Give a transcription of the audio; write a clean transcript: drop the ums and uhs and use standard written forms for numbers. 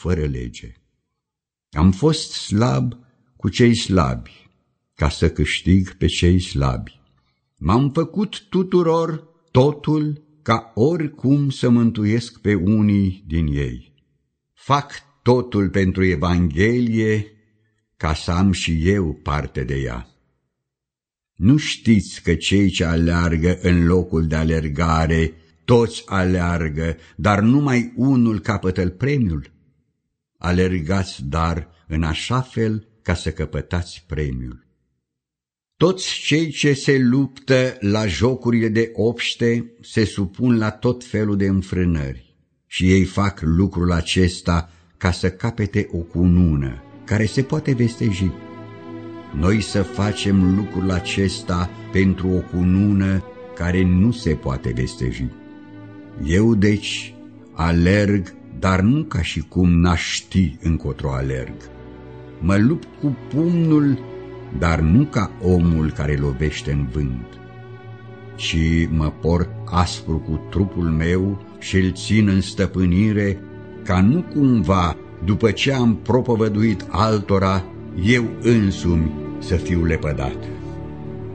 fără lege. Am fost slab cu cei slabi, ca să câștig pe cei slabi. M-am făcut tuturor totul, ca oricum să mântuiesc pe unii din ei. Fac totul pentru Evanghelie, ca să am și eu parte de ea. Nu știți că cei ce aleargă în locul de alergare, toți aleargă, dar numai unul capătă premiul? Alergați, dar, în așa fel ca să căpătați premiul. Toți cei ce se luptă la jocurile de obște se supun la tot felul de înfrânări și ei fac lucrul acesta ca să capete o cunună care se poate vesteji. Noi să facem lucrul acesta pentru o cunună care nu se poate vesteji. Eu, deci, alerg, dar nu ca și cum n-aș ști încotro alerg. Mă lupt cu pumnul, dar nu ca omul care lovește în vânt, ci mă port aspru cu trupul meu și îl țin în stăpânire, ca nu cumva, după ce am propovăduit altora, eu însumi să fiu lepădat.